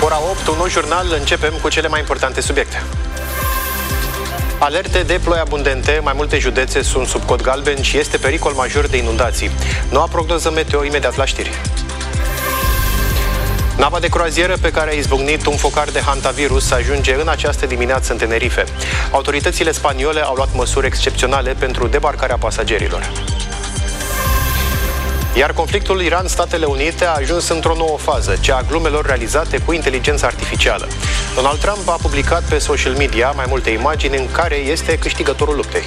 Ora 8, un nou jurnal, începem cu cele mai importante subiecte. Alerte de ploi abundente, mai multe județe sunt sub cod galben și este pericol major de inundații. Noua prognoză meteo imediat la știri. Nava de croazieră pe care a izbucnit un focar de hantavirus ajunge în această dimineață în Tenerife. Autoritățile spaniole au luat măsuri excepționale pentru debarcarea pasagerilor. Iar conflictul Iran-Statele Unite a ajuns într-o nouă fază, cea a glumelor realizate cu inteligență artificială. Donald Trump a publicat pe social media mai multe imagini în care este câștigătorul luptei.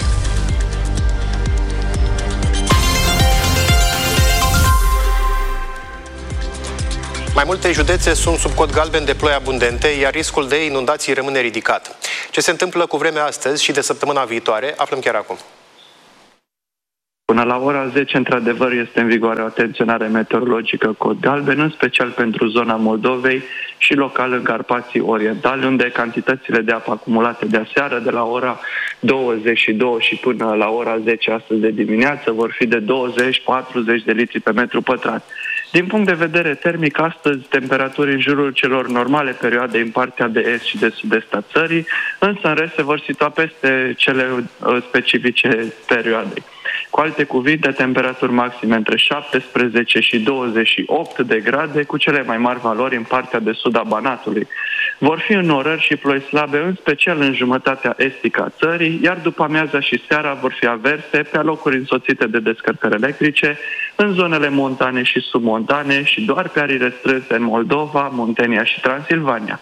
Mai multe județe sunt sub cod galben de ploi abundente, iar riscul de inundații rămâne ridicat. Ce se întâmplă cu vremea astăzi și de săptămâna viitoare, aflăm chiar acum. Până la ora 10, într-adevăr, este în vigoare o atenționare meteorologică cod galben, în special pentru zona Moldovei și local în Carpații Orientali, unde cantitățile de apă acumulate de aseară, de la ora 22 și până la ora 10 astăzi de dimineață, vor fi de 20-40 de litri pe metru pătrat. Din punct de vedere termic, astăzi temperaturi în jurul celor normale perioade în partea de est și de sud-est a țării, însă în rest se vor situa peste cele specifice perioadei. Cu alte cuvinte, temperaturi maxime între 17 și 28 de grade, cu cele mai mari valori în partea de sud a Banatului. Vor fi înnorări și ploi slabe, în special în jumătatea estică a țării, iar după amiaza și seara vor fi averse pe alocuri însoțite de descărcări electrice, în zonele montane și submontane și doar pe arii restrânse în Moldova, Muntenia și Transilvania.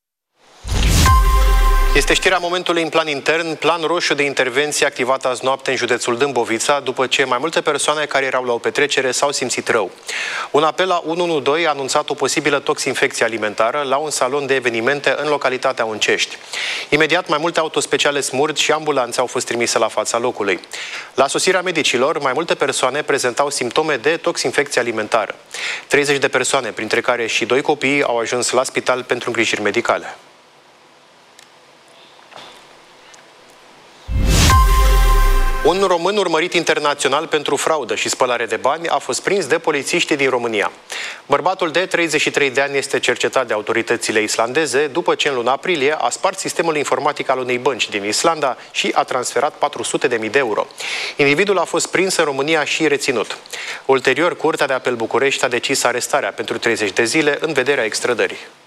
Este știrea momentului în plan intern, plan roșu de intervenție activat azi noapte în județul Dâmbovița, după ce mai multe persoane care erau la o petrecere s-au simțit rău. Un apel la 112 a anunțat o posibilă toxinfecție alimentară la un salon de evenimente în localitatea Uncești. Imediat, mai multe autospeciale smurd și ambulanțe au fost trimise la fața locului. La sosirea medicilor, mai multe persoane prezentau simptome de toxinfecție alimentară. 30 de persoane, printre care și 2 copii, au ajuns la spital pentru îngrijiri medicale. Un român urmărit internațional pentru fraudă și spălare de bani a fost prins de polițiștii din România. Bărbatul de 33 de ani este cercetat de autoritățile islandeze după ce în luna aprilie a spart sistemul informatic al unei bănci din Islanda și a transferat 400.000 de euro. Individul a fost prins în România și reținut. Ulterior, Curtea de Apel București a decis arestarea pentru 30 de zile în vederea extrădării.